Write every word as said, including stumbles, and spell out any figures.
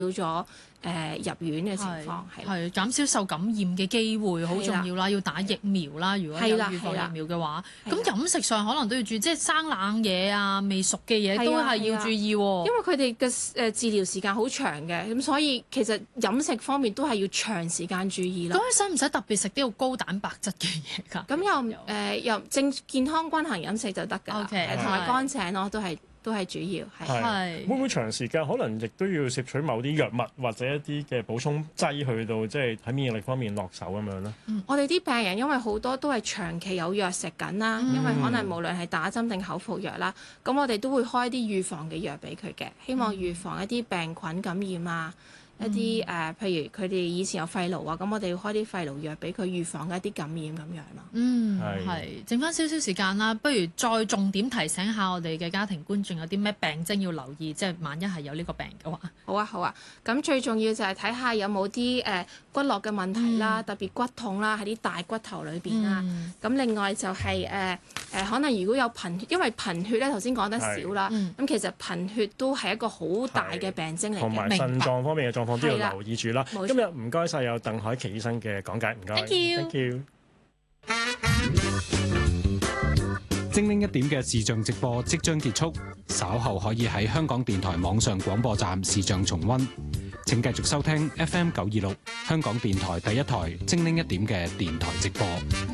咗誒入院嘅情況，係係減少受感染嘅機會好重要啦，要打疫苗啦。如果有預防疫苗嘅話，咁飲食上可能都要注意，即係生冷嘢啊、未熟嘅嘢都係要注意喎。 因為佢哋嘅誒治療時間好長嘅，咁所以其實飲食方面都係要長時間注意咯。 咁使唔使特別食啲好高蛋白質嘅嘢㗎？ 咁又誒又正健康均衡飲食就得㗎，同埋乾淨咯，都係。都係主要係， 係會唔會長時間可能亦都要攝取某啲藥物或者一啲嘅補充劑去到即係喺免疫力方面落手咁樣咧？ 嗯、我哋啲病人因為好多都係長期有藥食緊啦，嗯、因為可能無論係打針定口服藥啦，咁我哋都會開啲預防嘅藥俾佢嘅，希望預防一啲病菌感染啊。一啲誒、呃，譬如佢哋以前有肺癆啊，咁我哋要開啲肺癆藥俾佢預防一啲感染咁樣咯。 嗯，係。剩翻少少時間啦，不如再重點提醒下我哋嘅家庭觀眾有啲咩病徵要留意，即係萬一係有呢個病嘅話。 好啊，好啊。咁最重要就係睇下有冇啲誒骨骼嘅問題啦，嗯、特別骨痛啦，喺啲大骨頭裏邊啦。咁、嗯、另外就係誒誒，可能如果有貧血，因為貧血咧頭先講得少啦，咁、嗯、其實貧血都係一個好大嘅病徵嚟嘅。 同埋腎臟方面嘅狀況都要留意住啦。 今日唔該晒有鄧凱琪醫生嘅講解，唔該。 Thank you。 Thank you。 精靈一點嘅視像直播即將結束，稍後可以喺香港電台網上廣播站視像重溫。請繼續收聽 F M 九二六香港電台第一台精靈一點嘅電台直播。